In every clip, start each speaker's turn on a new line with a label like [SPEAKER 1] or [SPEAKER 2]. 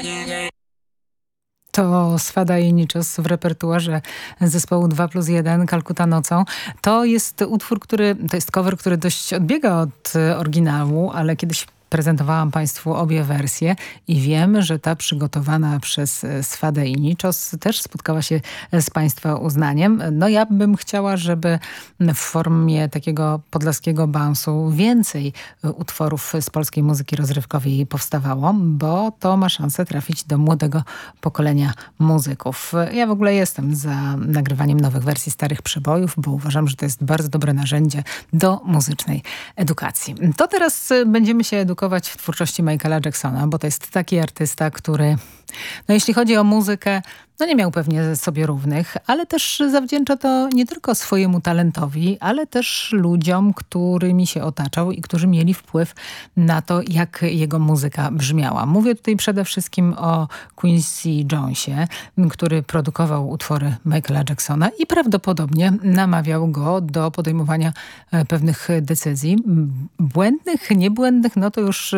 [SPEAKER 1] To Swada i Niczos w repertuarze zespołu 2+1 Kalkuta nocą. To jest utwór, to jest cover, który dość odbiega od oryginału, ale kiedyś prezentowałam Państwu obie wersje i wiem, że ta przygotowana przez Swadę i Niczos też spotkała się z Państwa uznaniem. No ja bym chciała, żeby w formie takiego podlaskiego bounce'u więcej utworów z polskiej muzyki rozrywkowej powstawało, bo to ma szansę trafić do młodego pokolenia muzyków. Ja w ogóle jestem za nagrywaniem nowych wersji starych przebojów, bo uważam, że to jest bardzo dobre narzędzie do muzycznej edukacji. To teraz będziemy się edukować w twórczości Michaela Jacksona, bo to jest taki artysta, który, no jeśli chodzi o muzykę, no nie miał pewnie sobie równych, ale też zawdzięcza to nie tylko swojemu talentowi, ale też ludziom, którymi się otaczał i którzy mieli wpływ na to, jak jego muzyka brzmiała. Mówię tutaj przede wszystkim o Quincy Jonesie, który produkował utwory Michaela Jacksona i prawdopodobnie namawiał go do podejmowania pewnych decyzji. Błędnych, niebłędnych, no to już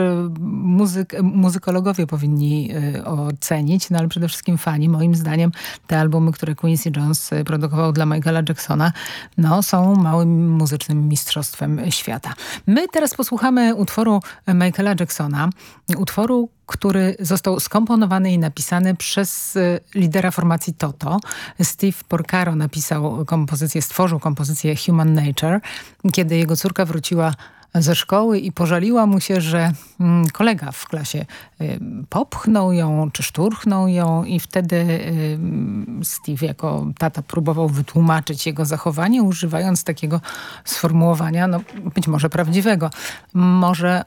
[SPEAKER 1] muzykologowie powinni ocenić, no ale przede wszystkim fani, moim zdaniem, te albumy, które Quincy Jones produkował dla Michaela Jacksona, no, są małym muzycznym mistrzostwem świata. My teraz posłuchamy utworu Michaela Jacksona, utworu, który został skomponowany i napisany przez lidera formacji Toto. Steve Porcaro stworzył kompozycję Human Nature, kiedy jego córka wróciła ze szkoły i pożaliła mu się, że kolega w klasie popchnął ją czy szturchnął ją i wtedy Steve jako tata próbował wytłumaczyć jego zachowanie, używając takiego sformułowania, no być może prawdziwego. Może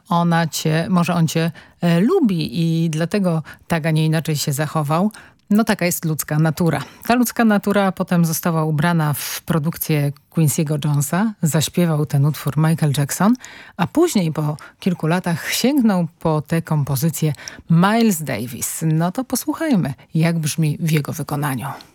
[SPEAKER 1] on cię lubi i dlatego tak, a nie inaczej się zachował. No taka jest ludzka natura. Ta ludzka natura potem została ubrana w produkcję Quincy'ego Jonesa, zaśpiewał ten utwór Michael Jackson, a później po kilku latach sięgnął po tę kompozycję Miles Davis. No to posłuchajmy, jak brzmi w jego wykonaniu.